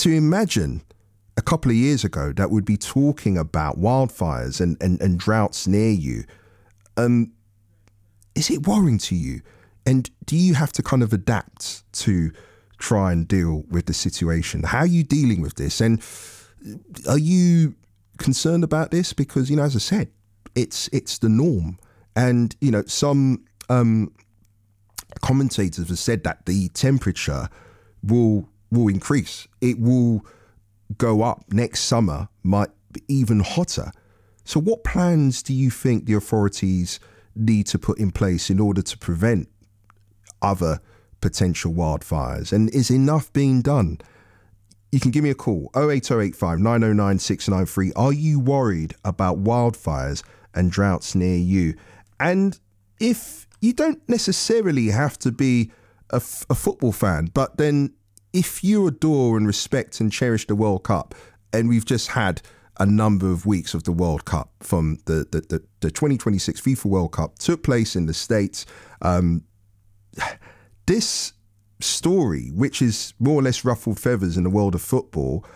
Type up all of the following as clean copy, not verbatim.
to imagine a couple of years ago that we'd be talking about wildfires and droughts near you, is it worrying to you? And do you have to kind of adapt to try and deal with the situation? How are you dealing with this? And are you concerned about this? Because, as I said, it's the norm. And, some commentators have said that the temperature will increase. It will go up next summer, might be even hotter. So what plans do you think the authorities need to put in place in order to prevent other potential wildfires? And is enough being done? You can give me a call, 08085 909 693. Are you worried about wildfires and droughts near you? And if you don't necessarily have to be a football fan, but then if you adore and respect and cherish the World Cup, and we've just had a number of weeks of the World Cup from the 2026 FIFA World Cup took place in the States. This story, which is more or less ruffled feathers in the world of football,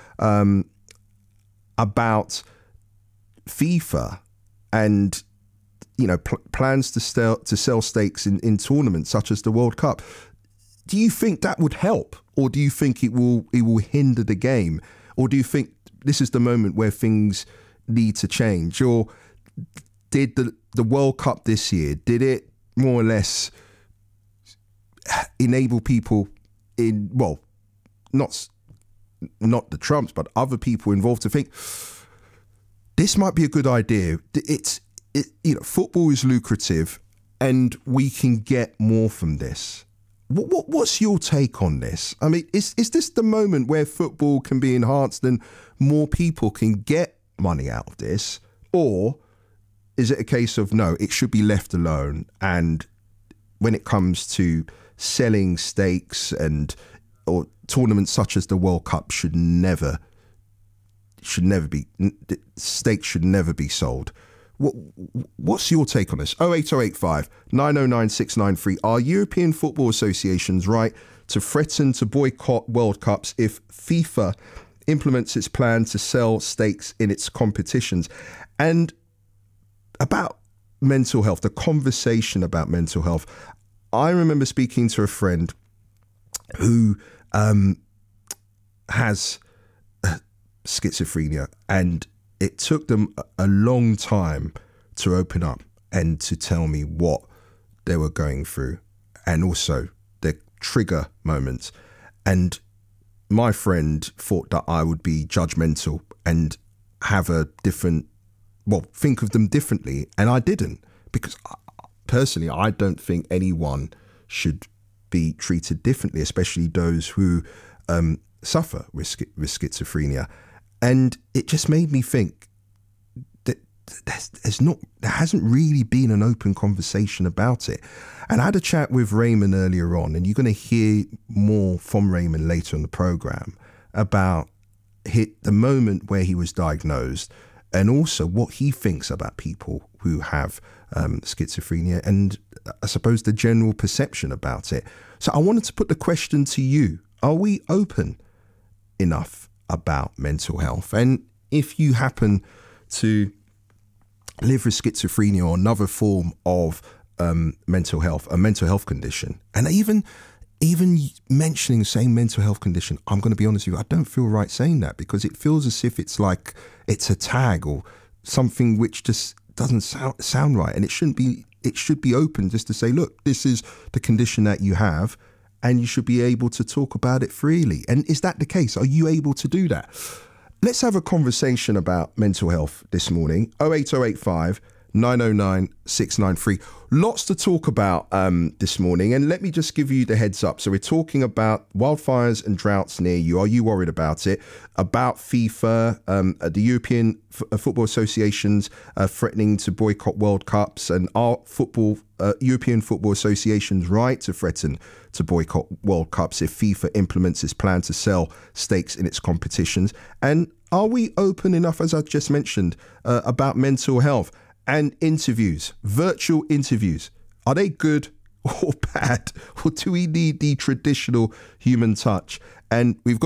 about FIFA and plans to sell stakes in tournaments such as the World Cup. Do you think that would help, or do you think it will hinder the game, or do you think this is the moment where things need to change? Or did the World Cup this year, did it more or less enable people not the Trumps, but other people involved to think this might be a good idea? Football is lucrative and we can get more from this. What's your take on this? I mean, is this the moment where football can be enhanced and more people can get money out of this? Or is it a case of, no, it should be left alone, and when it comes to selling stakes or tournaments such as the World Cup should never be sold? What's your take on this? 08085 909 693. Are European football associations right to threaten to boycott World Cups if FIFA implements its plan to sell stakes in its competitions? And about mental health, the conversation about mental health. I remember speaking to a friend who has schizophrenia, and it took them a long time to open up and to tell me what they were going through, and also their trigger moments. And my friend thought that I would be judgmental and have think of them differently. And I didn't, because personally, I don't think anyone should be treated differently, especially those who suffer with schizophrenia. And it just made me think that there hasn't really been an open conversation about it. And I had a chat with Raymond earlier on, and you're going to hear more from Raymond later in the program about the moment where he was diagnosed, and also what he thinks about people who have schizophrenia, and I suppose the general perception about it. So I wanted to put the question to you: are we open enough about mental health? And if you happen to live with schizophrenia or another form of mental health condition, and even mentioning saying mental health condition, I'm going to be honest with you, I don't feel right saying that, because it feels as if it's like it's a tag or something which just doesn't sound right. And it shouldn't be. It should be open just to say, look, this is the condition that you have, and you should be able to talk about it freely. And is that the case? Are you able to do that? Let's have a conversation about mental health this morning. 08085 909 693. Lots to talk about this morning. And let me just give you the heads up. So we're talking about wildfires and droughts near you. Are you worried about it? About FIFA, the European Football Associations threatening to boycott World Cups, and are European Football Associations right to threaten to boycott World Cups if FIFA implements its plan to sell stakes in its competitions? And are we open enough, as I just mentioned, about mental health? And interviews, virtual interviews, are they good or bad? Or do we need the traditional human touch? And we've got